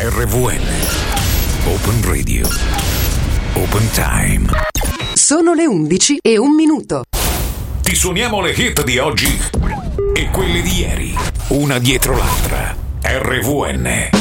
RVN. Open Radio. Open Time. Sono le 11:01. Ti suoniamo le hit di oggi e quelle di ieri, una dietro l'altra. RVN.